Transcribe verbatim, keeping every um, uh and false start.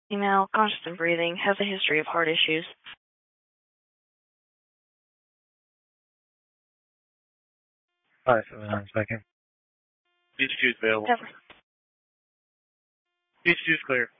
Female, conscious of breathing, has a history of heart issues. five seven nine speaking. Beach two's available. Never. Beach two's clear.